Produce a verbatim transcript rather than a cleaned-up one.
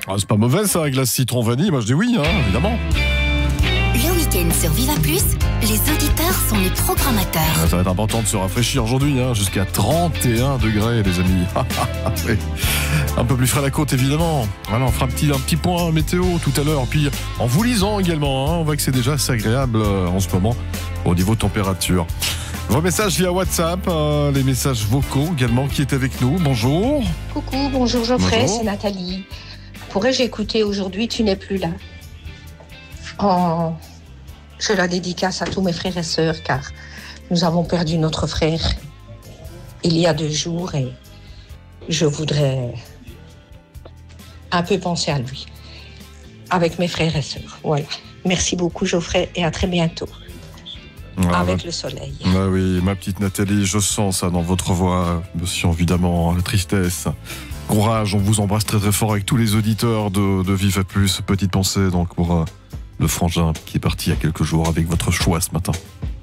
Ah, c'est pas mauvais ça, glace citron vanille, moi je dis oui, hein, évidemment. Le week-end sur Viva Plus, les auditeurs sont les programmateurs. Ah, ça va être important de se rafraîchir aujourd'hui, hein, jusqu'à trente et un degrés, les amis. Oui. Un peu plus frais à la côte, évidemment. Voilà, on fera un petit, un petit point météo tout à l'heure. Puis en vous lisant également, hein, on voit que c'est déjà assez agréable euh, en ce moment au niveau température. Vos messages via WhatsApp, euh, les messages vocaux également qui est avec nous. Bonjour. Coucou, bonjour Geoffrey, Bonjour. c'est Nathalie. Pourrais-je écouter aujourd'hui Tu n'es plus là? Oh, je la dédicace à tous mes frères et sœurs car nous avons perdu notre frère il y a deux jours et je voudrais un peu penser à lui avec mes frères et sœurs. Voilà. Merci beaucoup Geoffrey et à très bientôt. Ah, avec bah, le soleil. bah oui, ma petite Nathalie, je sens ça dans votre voix, monsieur, évidemment, la tristesse. Courage, on vous embrasse très très fort avec tous les auditeurs de, de Viva Plus. Petite pensée donc pour euh, le frangin qui est parti il y a quelques jours avec votre choix ce matin.